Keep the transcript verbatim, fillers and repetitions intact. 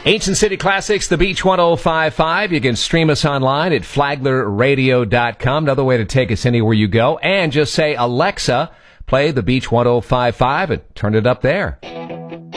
Ancient City Classics, the Beach one oh five point five. You can stream us online at flagler radio dot com. Another way to take us anywhere you go. And just say, Alexa, play the Beach one oh five point five and turn it up there.